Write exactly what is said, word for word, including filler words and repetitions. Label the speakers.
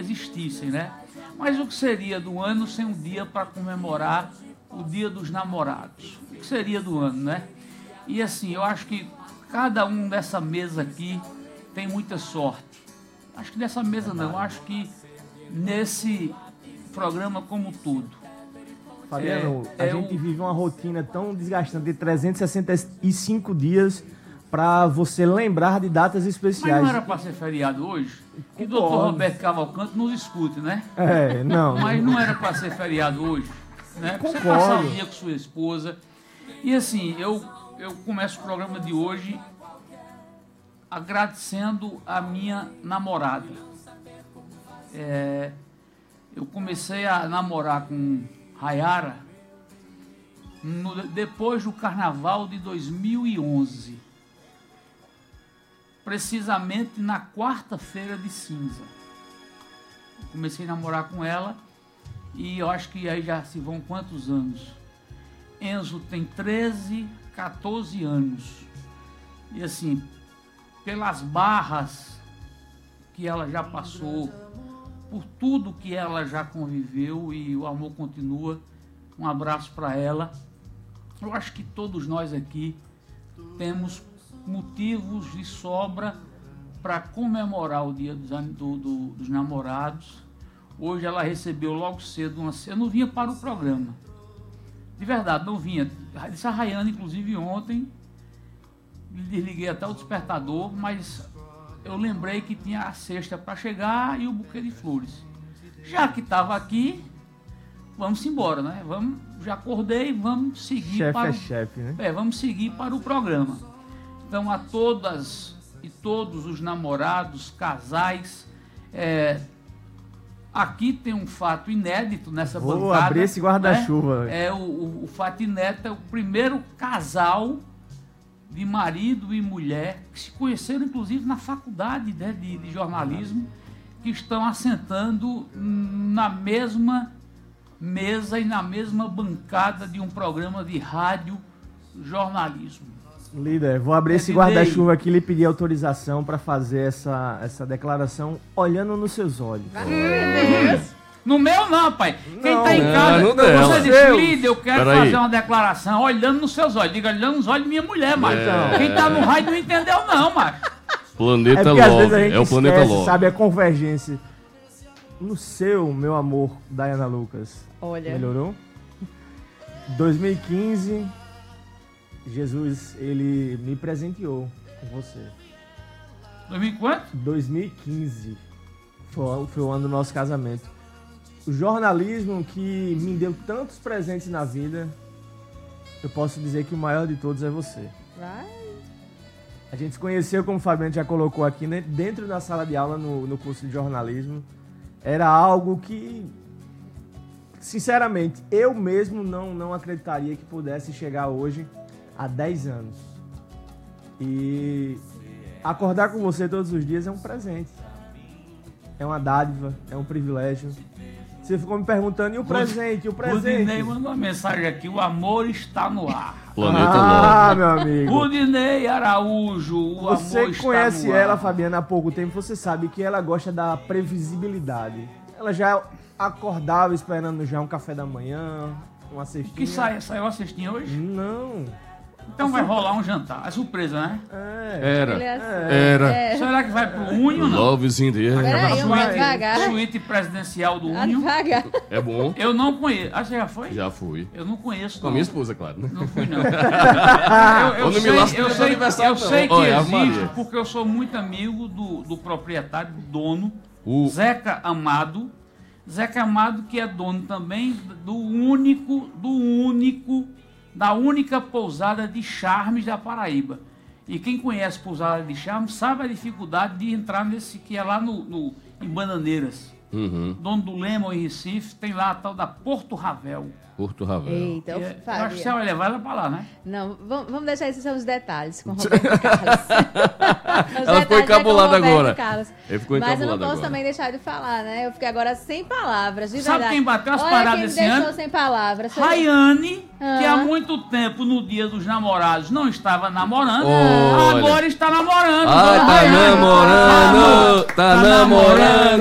Speaker 1: existissem, né? Mas o que seria do ano sem um dia para comemorar o Dia dos Namorados? O que seria do ano, né? E assim, eu acho que cada um dessa mesa aqui tem muita sorte. Acho que nessa mesa não, acho que nesse programa como tudo.
Speaker 2: Fabiano,
Speaker 1: É,
Speaker 2: a
Speaker 1: é
Speaker 2: gente
Speaker 1: o-
Speaker 2: vive uma rotina tão desgastante de trezentos e sessenta e cinco dias para você lembrar de datas
Speaker 1: Mas
Speaker 2: especiais.
Speaker 1: não era para ser feriado hoje? Que o doutor
Speaker 2: Concordo.
Speaker 1: Roberto Cavalcante nos escute, né?
Speaker 2: É, não.
Speaker 1: Mas não era para ser feriado hoje, né? Pra você
Speaker 2: Concordo.
Speaker 1: passar o dia com sua esposa. E assim, eu, eu começo o programa de hoje agradecendo a minha namorada. É, eu comecei a namorar com Rayara no- depois do Carnaval de dois mil e onze. Precisamente na quarta-feira de cinza. Comecei a namorar com ela e eu acho que aí já se vão quantos anos? Enzo tem treze, quatorze anos. E assim, pelas barras que ela já passou, por tudo que ela já conviveu e o amor continua, um abraço para ela. Eu acho que todos nós aqui temos motivos de sobra para comemorar o Dia dos, Am- do- do- dos Namorados. Hoje ela recebeu logo cedo uma... Eu não vinha para o programa. De verdade, não vinha. Disse a Rayane, inclusive, ontem. Desliguei até o despertador, mas eu lembrei que tinha a cesta para chegar e o buquê de flores. Já que estava aqui, vamos embora, né? Vamos, já acordei, vamos seguir
Speaker 2: Chefe
Speaker 1: para
Speaker 2: é
Speaker 1: o...
Speaker 2: chefe, né?
Speaker 1: É, vamos seguir para o programa. Então, a todas e todos os namorados, casais, é, aqui tem um fato inédito nessa
Speaker 2: Vou
Speaker 1: bancada.
Speaker 2: abrir esse guarda-chuva.
Speaker 1: Né? É, o, o, o fato inédito é o primeiro casal de marido e mulher que se conheceram, inclusive, na faculdade, né, de, de jornalismo, que estão assentando na mesma mesa e na mesma bancada de um programa de rádio jornalismo.
Speaker 2: Líder, vou abrir esse
Speaker 1: Ednei.
Speaker 2: guarda-chuva aqui e lhe pedir autorização para fazer essa, essa declaração olhando nos seus olhos.
Speaker 1: No meu não, pai. Quem
Speaker 2: Não.
Speaker 1: tá em
Speaker 3: Não,
Speaker 1: casa,
Speaker 3: no
Speaker 1: você
Speaker 3: dela.
Speaker 1: diz, líder, eu quero
Speaker 3: Peraí.
Speaker 1: fazer uma declaração olhando nos seus olhos. Diga, olhando nos olhos de minha mulher, mas
Speaker 2: Então.
Speaker 1: quem tá no rádio não entendeu não, mas
Speaker 3: Planeta
Speaker 2: É porque às vezes a
Speaker 3: Love.
Speaker 2: gente
Speaker 3: É o Planeta
Speaker 2: esquece,
Speaker 3: Love.
Speaker 2: sabe, a convergência. No seu, meu amor, Dayana Lucas,
Speaker 4: Olha,
Speaker 2: melhorou? dois mil e quinze, Jesus, ele me presenteou com você.
Speaker 1: dois mil e quanto?
Speaker 2: dois mil e quinze foi, foi o ano do nosso casamento. O jornalismo que me deu tantos presentes na vida, eu posso dizer que o maior de todos é você.
Speaker 4: vai.
Speaker 2: A gente se conheceu, como o Fabiano já colocou aqui, né, dentro da sala de aula no, no curso de jornalismo. Era algo que, sinceramente, eu mesmo não, não acreditaria que pudesse chegar hoje há dez anos. E acordar com você todos os dias é um presente. É uma dádiva, é um privilégio. Você ficou me perguntando, e o presente? E o presente?
Speaker 1: Rudinei mandou uma mensagem aqui, o amor está no ar.
Speaker 3: Planeta
Speaker 2: Ah,
Speaker 3: Love.
Speaker 2: meu amigo.
Speaker 1: Rudinei Araújo, o
Speaker 2: Você
Speaker 1: amor
Speaker 2: que
Speaker 1: está
Speaker 2: conhece
Speaker 1: no ar.
Speaker 2: ela, Fabiana, há pouco tempo, você sabe que ela gosta da previsibilidade. Ela já acordava esperando já um café da manhã, uma cestinha.
Speaker 1: Que sai, saiu a cestinha hoje?
Speaker 2: Não.
Speaker 1: Então vai rolar um jantar. É surpresa, né?
Speaker 2: É.
Speaker 3: Era.
Speaker 4: Ele é assim.
Speaker 3: Era.
Speaker 4: É.
Speaker 1: Será que vai pro Unho ou não?
Speaker 3: Love's in the air.
Speaker 4: Peraí,
Speaker 1: A
Speaker 4: mais
Speaker 1: suíte-
Speaker 4: devagar.
Speaker 1: Suíte presidencial do
Speaker 4: Ah,
Speaker 1: Unho.
Speaker 4: devagar.
Speaker 3: É bom.
Speaker 1: Eu não conheço. Ah, você já foi?
Speaker 3: Já fui.
Speaker 1: Eu não conheço,
Speaker 3: Com a
Speaker 1: não.
Speaker 3: minha esposa, claro. Né?
Speaker 1: Não fui, não. eu, eu
Speaker 3: Ou não me
Speaker 1: sei,
Speaker 3: lasque
Speaker 1: eu
Speaker 3: no
Speaker 1: sei,
Speaker 3: aniversário,
Speaker 1: eu
Speaker 3: não.
Speaker 1: sei que
Speaker 3: Olha, Ave
Speaker 1: existe,
Speaker 3: Maria.
Speaker 1: porque eu sou muito amigo do, do proprietário, do dono,
Speaker 3: O-
Speaker 1: Zeca Amado. Zeca Amado, que é dono também do único, do único, da única pousada de charmes da Paraíba. E quem conhece pousada de charmes sabe a dificuldade de entrar nesse que é lá no, no- em Bananeiras.
Speaker 3: Uhum.
Speaker 1: Dono do Lemon em Recife, tem lá a tal da Porto Ravel.
Speaker 3: Porto Ravel.
Speaker 4: Eita,
Speaker 1: E
Speaker 4: eu
Speaker 1: é- eu acho que
Speaker 4: Fábio.
Speaker 1: você vai levar ela pra lá, né?
Speaker 4: Não, vamos, vamos deixar esses são os detalhes com o Roberto Carlos. Os
Speaker 3: Ela ficou
Speaker 4: detalhes é com o
Speaker 3: encabulada
Speaker 4: Roberto
Speaker 3: agora.
Speaker 4: Carlos.
Speaker 3: Ele ficou
Speaker 4: Mas eu
Speaker 3: encabulado
Speaker 4: não posso
Speaker 3: agora.
Speaker 4: também deixar de falar, né? Eu fiquei agora sem palavras, de
Speaker 1: Sabe
Speaker 4: verdade.
Speaker 1: quem bateu as
Speaker 4: Olha
Speaker 1: paradas
Speaker 4: quem me
Speaker 1: esse
Speaker 4: deixou
Speaker 1: ano?
Speaker 4: sem palavras. Foi-
Speaker 1: Rayane, que há
Speaker 4: Ah.
Speaker 1: muito tempo no dia dos namorados não estava namorando,
Speaker 3: Olha.
Speaker 1: agora está namorando.
Speaker 3: Ai,
Speaker 1: Dona
Speaker 3: tá
Speaker 1: Rayane.
Speaker 3: namorando, tá namorando.